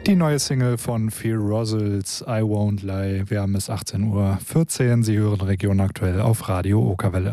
Die neue Single von Phil Rosals, I Won't Lie. Wir haben es 18:14 Uhr. Sie hören Region aktuell auf Radio Okerwelle.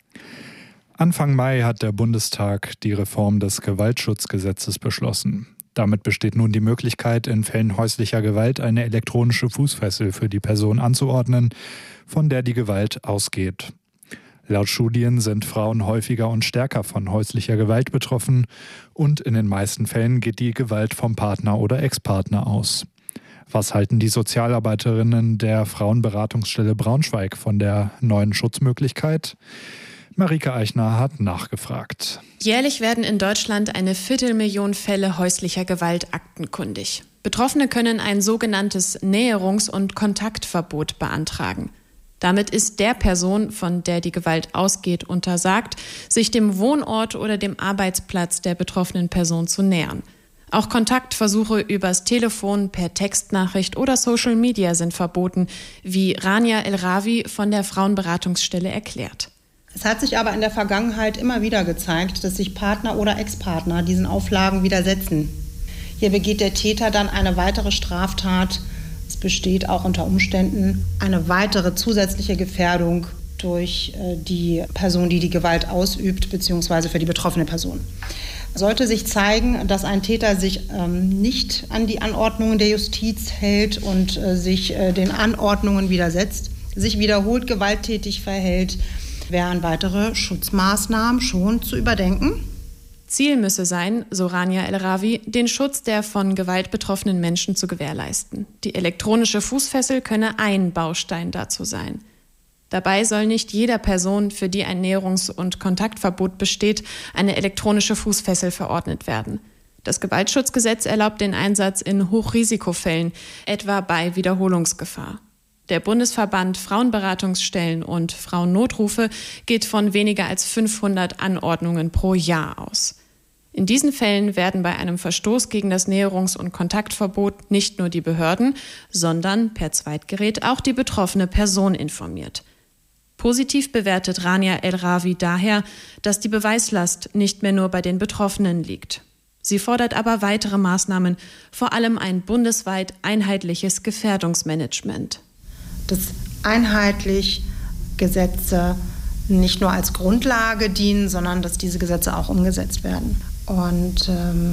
Anfang Mai hat der Bundestag die Reform des Gewaltschutzgesetzes beschlossen. Damit besteht nun die Möglichkeit, in Fällen häuslicher Gewalt eine elektronische Fußfessel für die Person anzuordnen, von der die Gewalt ausgeht. Laut Studien sind Frauen häufiger und stärker von häuslicher Gewalt betroffen und in den meisten Fällen geht die Gewalt vom Partner oder Ex-Partner aus. Was halten die Sozialarbeiterinnen der Frauenberatungsstelle Braunschweig von der neuen Schutzmöglichkeit? Marike Eichner hat nachgefragt. Jährlich werden in Deutschland 250.000 Fälle häuslicher Gewalt aktenkundig. Betroffene können ein sogenanntes Näherungs- und Kontaktverbot beantragen. Damit ist der Person, von der die Gewalt ausgeht, untersagt, sich dem Wohnort oder dem Arbeitsplatz der betroffenen Person zu nähern. Auch Kontaktversuche übers Telefon, per Textnachricht oder Social Media sind verboten, wie Rania El-Ravi von der Frauenberatungsstelle erklärt. Es hat sich aber in der Vergangenheit immer wieder gezeigt, dass sich Partner oder Ex-Partner diesen Auflagen widersetzen. Hier begeht der Täter dann eine weitere Straftat. Es besteht auch unter Umständen eine weitere zusätzliche Gefährdung durch die Person, die die Gewalt ausübt, beziehungsweise für die betroffene Person. Sollte sich zeigen, dass ein Täter sich nicht an die Anordnungen der Justiz hält und sich den Anordnungen widersetzt, sich wiederholt gewalttätig verhält, wären weitere Schutzmaßnahmen schon zu überdenken. Ziel müsse sein, so Rania El-Ravi, den Schutz der von Gewalt betroffenen Menschen zu gewährleisten. Die elektronische Fußfessel könne ein Baustein dazu sein. Dabei soll nicht jeder Person, für die ein Näherungs- und Kontaktverbot besteht, eine elektronische Fußfessel verordnet werden. Das Gewaltschutzgesetz erlaubt den Einsatz in Hochrisikofällen, etwa bei Wiederholungsgefahr. Der Bundesverband Frauenberatungsstellen und Frauennotrufe geht von weniger als 500 Anordnungen pro Jahr aus. In diesen Fällen werden bei einem Verstoß gegen das Näherungs- und Kontaktverbot nicht nur die Behörden, sondern per Zweitgerät auch die betroffene Person informiert. Positiv bewertet Rania El-Ravi daher, dass die Beweislast nicht mehr nur bei den Betroffenen liegt. Sie fordert aber weitere Maßnahmen, vor allem ein bundesweit einheitliches Gefährdungsmanagement. Dass einheitlich Gesetze nicht nur als Grundlage dienen, sondern dass diese Gesetze auch umgesetzt werden. Und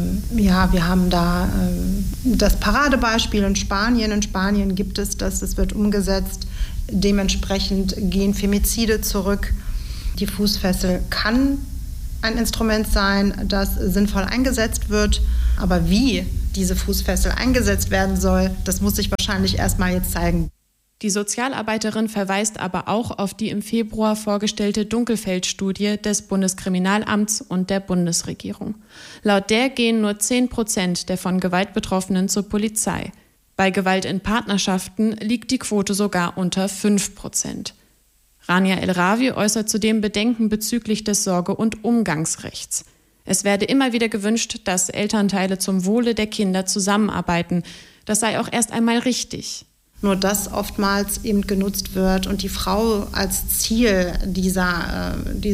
wir haben da das Paradebeispiel in Spanien. In Spanien gibt es das, es wird umgesetzt. Dementsprechend gehen Femizide zurück. Die Fußfessel kann ein Instrument sein, das sinnvoll eingesetzt wird. Aber wie diese Fußfessel eingesetzt werden soll, das muss sich wahrscheinlich erstmal jetzt zeigen. Die Sozialarbeiterin verweist aber auch auf die im Februar vorgestellte Dunkelfeld-Studie des Bundeskriminalamts und der Bundesregierung. Laut der gehen nur 10% der von Gewalt Betroffenen zur Polizei. Bei Gewalt in Partnerschaften liegt die Quote sogar unter 5%. Rania El-Ravi äußert zudem Bedenken bezüglich des Sorge- und Umgangsrechts. Es werde immer wieder gewünscht, dass Elternteile zum Wohle der Kinder zusammenarbeiten. Das sei auch erst einmal richtig. Nur dass oftmals eben genutzt wird und die Frau als Ziel dieser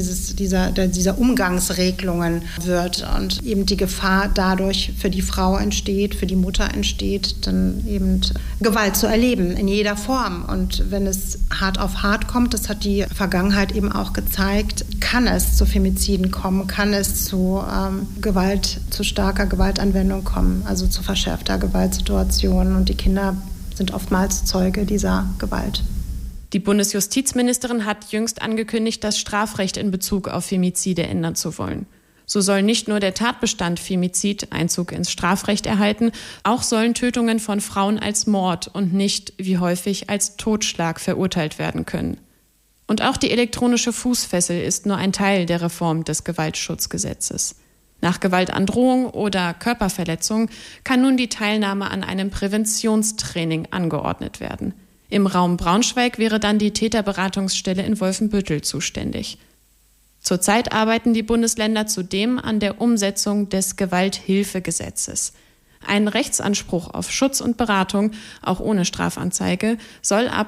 Umgangsregelungen wird und eben die Gefahr dadurch für die Frau entsteht, für die Mutter entsteht, dann eben Gewalt zu erleben in jeder Form. Und wenn es hart auf hart kommt, das hat die Vergangenheit eben auch gezeigt, kann es zu Femiziden kommen, kann es zu zu starker Gewaltanwendung kommen, also zu verschärfter Gewaltsituationen und die Kinder sind oftmals Zeuge dieser Gewalt. Die Bundesjustizministerin hat jüngst angekündigt, das Strafrecht in Bezug auf Femizide ändern zu wollen. So soll nicht nur der Tatbestand Femizid Einzug ins Strafrecht erhalten, auch sollen Tötungen von Frauen als Mord und nicht, wie häufig, als Totschlag verurteilt werden können. Und auch die elektronische Fußfessel ist nur ein Teil der Reform des Gewaltschutzgesetzes. Nach Gewaltandrohung oder Körperverletzung kann nun die Teilnahme an einem Präventionstraining angeordnet werden. Im Raum Braunschweig wäre dann die Täterberatungsstelle in Wolfenbüttel zuständig. Zurzeit arbeiten die Bundesländer zudem an der Umsetzung des Gewalthilfegesetzes. Ein Rechtsanspruch auf Schutz und Beratung, auch ohne Strafanzeige, soll ab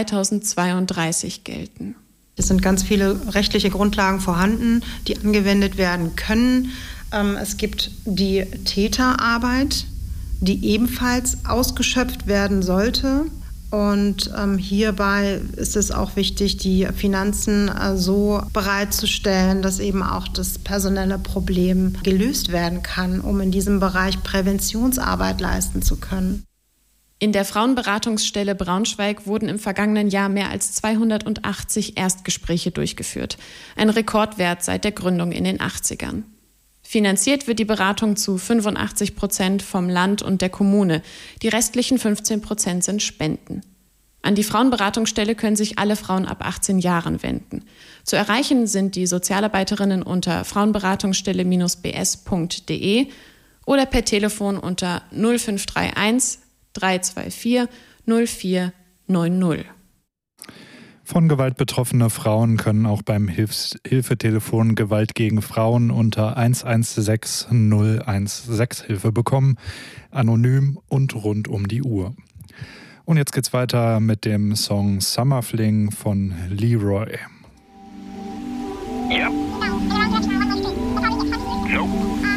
2032 gelten. Es sind ganz viele rechtliche Grundlagen vorhanden, die angewendet werden können. Es gibt die Täterarbeit, die ebenfalls ausgeschöpft werden sollte. Und hierbei ist es auch wichtig, die Finanzen so bereitzustellen, dass eben auch das personelle Problem gelöst werden kann, um in diesem Bereich Präventionsarbeit leisten zu können. In der Frauenberatungsstelle Braunschweig wurden im vergangenen Jahr mehr als 280 Erstgespräche durchgeführt. Ein Rekordwert seit der Gründung in den 80ern. Finanziert wird die Beratung zu 85% vom Land und der Kommune. Die restlichen 15% sind Spenden. An die Frauenberatungsstelle können sich alle Frauen ab 18 Jahren wenden. Zu erreichen sind die Sozialarbeiterinnen unter frauenberatungsstelle-bs.de oder per Telefon unter 0531 324 0490. Von Gewalt betroffene Frauen können auch beim Hilfetelefon Gewalt gegen Frauen unter 116 016 Hilfe bekommen, anonym und rund um die Uhr. Und jetzt geht's weiter mit dem Song Summer Fling von Leroy. Yep. Nope.